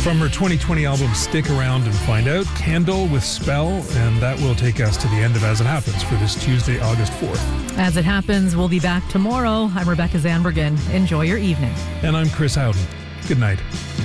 From her 2020 album Stick Around and Find Out, Candle with Spell, and that will take us to the end of As It Happens for this Tuesday, August 4th. As It Happens, we'll be back tomorrow. I'm Rebecca Zandbergen. Enjoy your evening. And I'm Chris Howden. Good night.